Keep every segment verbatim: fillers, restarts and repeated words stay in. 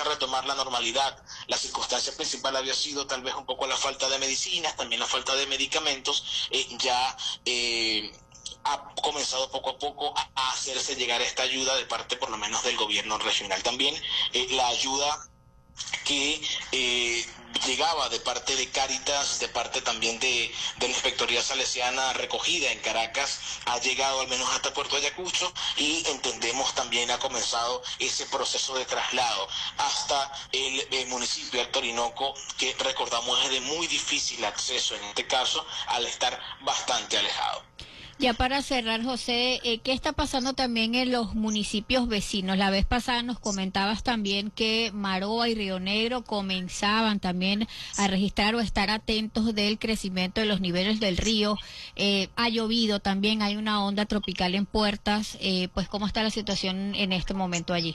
comienza a retomar la normalidad. La circunstancia principal había sido tal vez un poco la falta de medicinas, también la falta de medicamentos, eh, ya eh, ha comenzado poco a poco a hacerse llegar esta ayuda de parte por lo menos del gobierno regional. También eh, la ayuda que eh, llegaba de parte de Cáritas, de parte también de, de la Inspectoría Salesiana recogida en Caracas, ha llegado al menos hasta Puerto Ayacucho, y entendemos también ha comenzado ese proceso de traslado hasta el, el municipio de Alto Orinoco, que recordamos es de muy difícil acceso en este caso, al estar bastante alejado. Ya para cerrar, José, eh, ¿qué está pasando también en los municipios vecinos? La vez pasada nos comentabas también que Maroa y Río Negro comenzaban también a registrar o estar atentos del crecimiento de los niveles del río. Eh, ha llovido también, hay una onda tropical en puertas. Eh, pues, ¿cómo está la situación en este momento allí?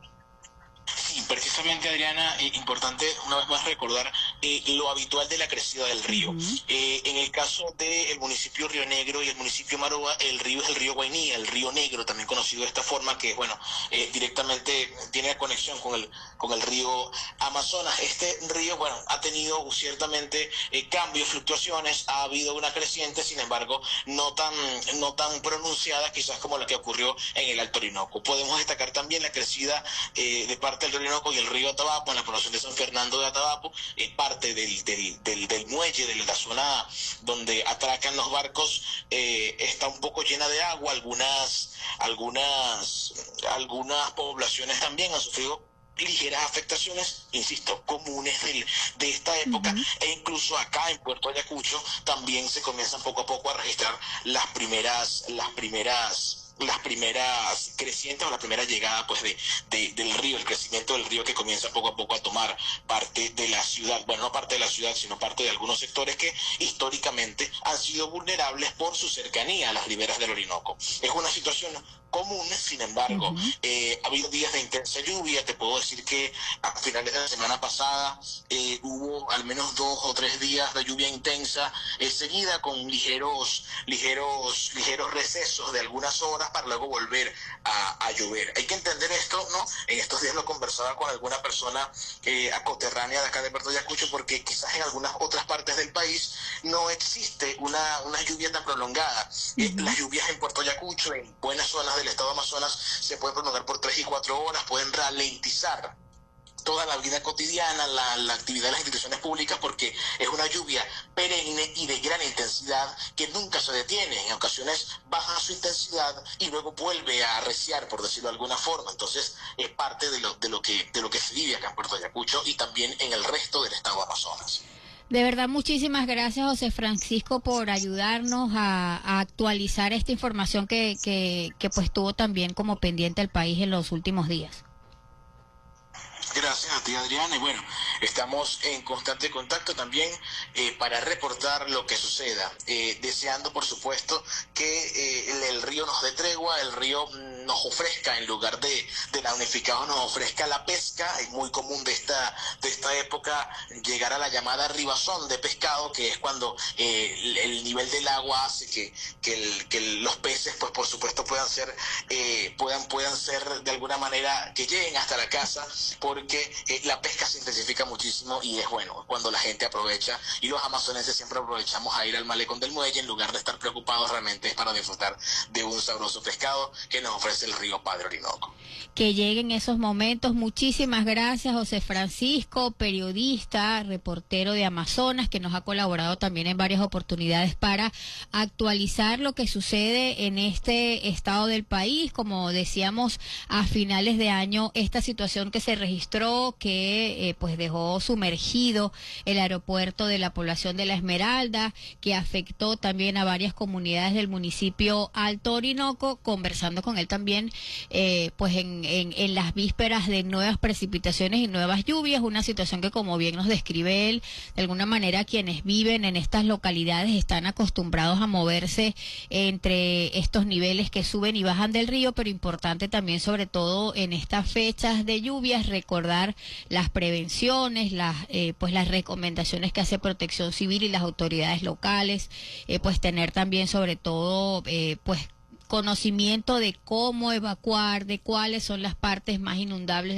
Sí, precisamente, Adriana, eh, importante una vez más recordar eh, lo habitual de la crecida del río. Uh-huh. Eh, en el caso del municipio Río Negro y el municipio Maroa, el río es el río Guainía, el río Negro, también conocido de esta forma, que bueno, eh, directamente tiene conexión con el con el río Amazonas. Este río, bueno, ha tenido ciertamente eh, cambios, fluctuaciones, ha habido una creciente, sin embargo, no tan no tan pronunciada quizás como la que ocurrió en el Alto Orinoco. Podemos destacar también la crecida eh, de parte del Orinoco y el río Atabapo, en la población de San Fernando de Atabapo, es parte del, del, del, del muelle, de la zona donde atracan los barcos, eh, está un poco llena de agua. Algunas, algunas, algunas poblaciones también han sufrido ligeras afectaciones, insisto, comunes del, de esta época, uh-huh. E incluso acá en Puerto Ayacucho también se comienzan poco a poco a registrar las primeras, las primeras las primeras crecientes o la primera llegada pues de, de del río, el crecimiento del río que comienza poco a poco a tomar parte de la ciudad, bueno, no parte de la ciudad, sino parte de algunos sectores que históricamente han sido vulnerables por su cercanía a las riberas del Orinoco. Es una situación común, sin embargo, uh-huh. eh, ha habido días de intensa lluvia. Te puedo decir que a finales de la semana pasada eh, hubo al menos dos o tres días de lluvia intensa, eh, seguida con ligeros, ligeros, ligeros recesos de algunas horas para luego volver a, a llover. Hay que entender esto, ¿no? En estos días lo conversaba con alguna persona eh, acoterránea de acá de Puerto Ayacucho, porque quizás en algunas otras partes del país no existe una, una lluvia tan prolongada. Uh-huh. Eh, las lluvias en Puerto Ayacucho, en buenas zonas del estado de Amazonas, se pueden prolongar por tres y cuatro horas, pueden ralentizar toda la vida cotidiana, la, la actividad de las instituciones públicas, porque es una lluvia perenne y de gran intensidad que nunca se detiene. En ocasiones baja su intensidad y luego vuelve a arreciar, por decirlo de alguna forma. Entonces es parte de lo, de lo que de lo que se vive acá en Puerto Ayacucho y también en el resto del estado de Amazonas. De verdad, muchísimas gracias, José Francisco, por ayudarnos a, a actualizar esta información que, que, que pues tuvo también como pendiente el país en los últimos días. Gracias a ti, Adriana, y bueno, estamos en constante contacto también eh, para reportar lo que suceda, eh, deseando por supuesto que eh, el, el río nos dé tregua, el río nos ofrezca, en lugar de, de la unificado, nos ofrezca la pesca. Es muy común de esta, de esta época llegar a la llamada ribazón de pescado, que es cuando eh, el, el nivel del agua hace que, que, el, que el, los peces, pues por supuesto puedan ser, eh, puedan, puedan ser de alguna manera que lleguen hasta la casa, por porque eh, la pesca se intensifica muchísimo y es bueno cuando la gente aprovecha, y los amazonenses siempre aprovechamos a ir al malecón del muelle en lugar de estar preocupados. Realmente es para disfrutar de un sabroso pescado que nos ofrece el río Padre Orinoco. Que lleguen esos momentos. Muchísimas gracias, José Francisco, periodista, reportero de Amazonas, que nos ha colaborado también en varias oportunidades para actualizar lo que sucede en este estado del país. Como decíamos, a finales de año, esta situación que se registró, que eh, pues dejó sumergido el aeropuerto de la población de La Esmeralda, que afectó también a varias comunidades del municipio Alto Orinoco. Conversando con él también, eh, pues en, en, en las vísperas de nuevas precipitaciones y nuevas lluvias, una situación que, como bien nos describe él, de alguna manera quienes viven en estas localidades están acostumbrados a moverse entre estos niveles que suben y bajan del río, pero importante también, sobre todo en estas fechas de lluvias, recordar las prevenciones, las eh, pues las recomendaciones que hace Protección Civil y las autoridades locales, eh, pues tener también sobre todo eh, pues conocimiento de cómo evacuar, de cuáles son las partes más inundables